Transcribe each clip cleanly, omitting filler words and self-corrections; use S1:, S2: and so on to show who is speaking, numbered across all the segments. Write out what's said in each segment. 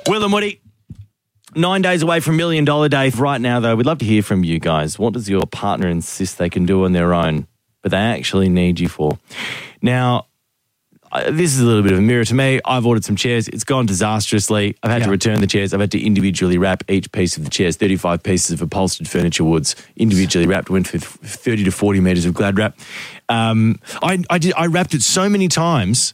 S1: Will and Woody, 9 days away from $1 Million Day. Right now, though, we'd love to hear from you guys. What does your partner insist they can do on their own, but they actually need you for? Now, this is a little bit of a mirror to me. I've ordered some chairs. It's gone disastrously. I've had to return the chairs. I've had to individually wrap each piece of the chairs, 35 pieces of upholstered furniture woods, individually wrapped, went for 30 to 40 metres of Glad wrap. I wrapped it so many times.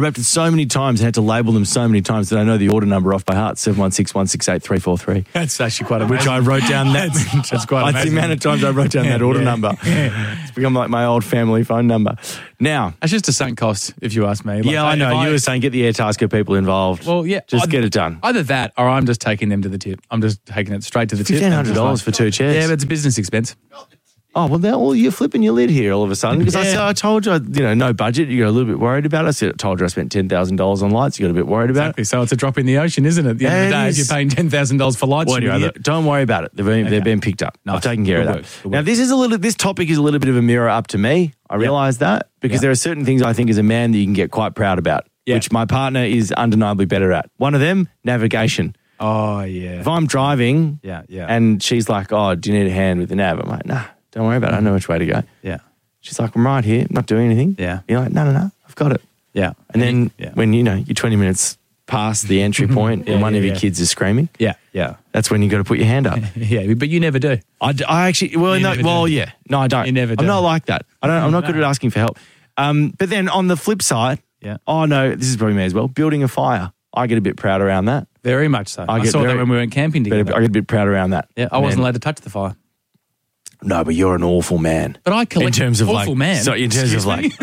S1: And had to label them so many times that I know the order number off by heart, 716-168-343.
S2: That's actually quite amazing.
S1: Which I wrote down that.
S2: That's quite amazing.
S1: That's the amount of times I wrote down that order number. It's become like my old family phone number. Now.
S2: That's just a sunk cost, if you ask me.
S1: Like, I know. You were saying get the Airtasker people involved.
S2: Well, yeah.
S1: Just get it done.
S2: Either that or I'm just taking them to the tip. I'm just taking it straight to the tip.
S1: $1,500 for 2 chairs.
S2: Yeah, but it's a business expense.
S1: Oh, well, you're flipping your lid here all of a sudden. Because I told you, no budget. You got a little bit worried about it. I told you I spent $10,000 on lights. You got a bit worried about it.
S2: So it's a drop in the ocean, isn't it? At the end of the day, if you're paying $10,000 for lights.
S1: Well, don't worry about it. They've been picked up. Nice. I've taken care of that. Now, this topic is a little bit of a mirror up to me. I realise that because there are certain things I think as a man that you can get quite proud about, which my partner is undeniably better at. One of them, navigation.
S2: Oh, yeah.
S1: If I'm driving and she's like, oh, do you need a hand with the nav? I'm like, nah. Don't worry about it. I know which way to go.
S2: Yeah.
S1: She's like, I'm right here. I'm not doing anything.
S2: Yeah.
S1: You're like, no. I've got it.
S2: Yeah.
S1: And then when, you're 20 minutes past the entry point and one of your kids is screaming.
S2: Yeah.
S1: That's when you got to put your hand up.
S2: Yeah, but you never do.
S1: I actually, No, I don't.
S2: You never do.
S1: I'm not like that. I'm not good at asking for help. But then on the flip side, oh no, this is probably me as well, building a fire. I get a bit proud around that.
S2: Very much so. I saw that when we went camping together.
S1: I get a bit proud around that.
S2: Yeah, I wasn't allowed to touch the fire.
S1: No, but you're an awful man.
S2: But I collect
S1: awful
S2: man.
S1: So in terms of like,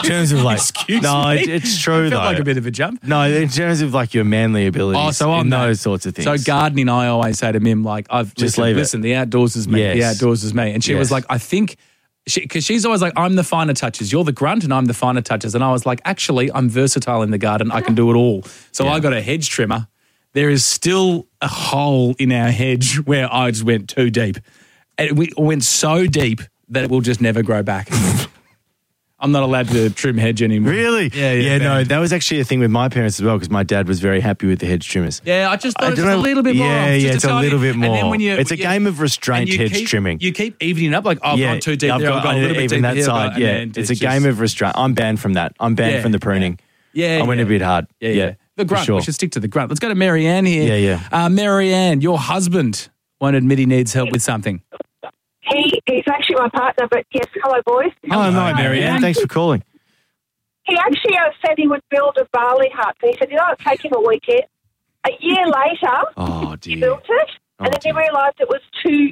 S2: excuse me.
S1: It's true
S2: I felt
S1: though.
S2: like a bit of a jump.
S1: No, in terms of like your manly abilities.
S2: Oh, so on
S1: those sorts of things.
S2: So gardening, I always say to Mim, like, listen, the outdoors is me. Yes. The outdoors is me. And she was like, I think, because she's always like, I'm the finer touches. You're the grunt and I'm the finer touches. And I was like, actually, I'm versatile in the garden. I can do it all. So I got a hedge trimmer. There is still a hole in our hedge where I just went too deep. And we went so deep that it will just never grow back. I'm not allowed to trim hedge anymore.
S1: Really?
S2: Yeah,
S1: no, that was actually a thing with my parents as well because my dad was very happy with the hedge trimmers.
S2: Yeah, I just thought it's a little bit more.
S1: It's a little bit more.
S2: And then
S1: it's a game of restraint, hedge trimming.
S2: You keep evening up like, I've gone too deep there, I've gone a little bit deeper
S1: that side. It's a game of restraint. I'm banned from that. I'm banned from the pruning. I went a bit hard. Yeah.
S2: The grunt. Sure. We should stick to the grunt. Let's go to Marianne here.
S1: Yeah.
S2: Marianne, your husband won't admit he needs help with something.
S3: He's actually my partner, but yes, hello, boys.
S1: Hello, Marianne. Thanks for calling.
S3: He actually said he would build a barley hut. He said, it'll take him a weekend. A year later, he built it, and then he realised it was too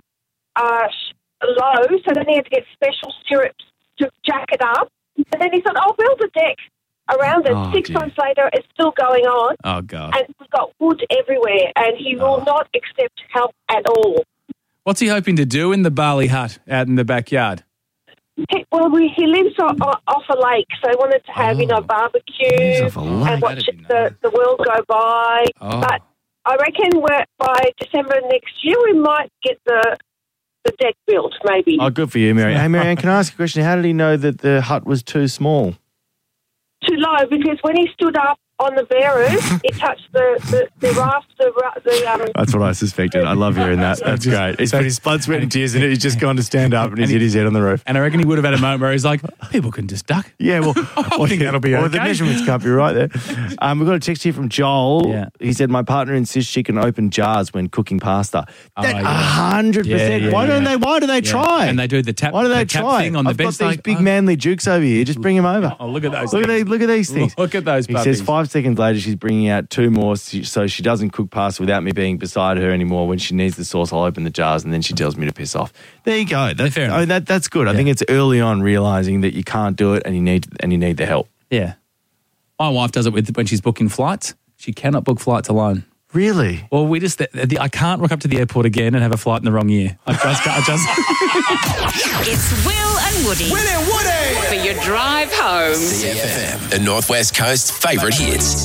S3: low, so then he had to get special stirrups to jack it up. And then he said, I'll build a deck around it. 6 months later, it's still going on.
S2: Oh, God.
S3: And we've got wood everywhere, and he will not accept help at all.
S2: What's he hoping to do in the barley hut out in the backyard?
S3: He lives off a lake, so he wanted to have, barbecue and watch the world go by.
S2: Oh.
S3: But I reckon by December next year, we might get the deck built, maybe.
S1: Oh, good for you, Marianne. Hey, Marianne, can I ask a question? How did he know that the hut was too small?
S3: Too low, because when he stood up on the bearers, it touched the raft,
S1: That's what I suspected. I love hearing that. That's great. He's put his blood, sweat and tears in it. He's just gone to stand up and he's hit his head on the roof.
S2: And I reckon he would have had a moment where he's like, people can just duck.
S1: Yeah, well,
S2: I think that'll be okay.
S1: Well, the measurements can't be right there. We've got a text here from Joel.
S2: Yeah.
S1: He said, my partner insists she can open jars when cooking pasta. 100%. Why do they try?
S2: And they do the tap,
S1: Why do they
S2: tap
S1: try?
S2: thing on the
S1: I've
S2: bench.
S1: got these big manly jukes over here. Just bring them over.
S2: Oh, look at those.
S1: Look at these things.
S2: Look at those puppies.
S1: He says 5 seconds later she's bringing out 2 more so she doesn't cook pasta without me being beside her anymore. When she needs the sauce, I'll open the jars and then she tells me to piss off. There you go. That's good. I think it's early on realising that you can't do it and you need the help.
S2: Yeah. My wife does it when she's booking flights. She cannot book flights alone.
S1: Really?
S2: Well, I can't rock up to the airport again and have a flight in the wrong year. I just
S4: It's Will and Woody.
S5: Will and Woody.
S4: For your drive home.
S5: CFM, the North West Coast's favourite hits.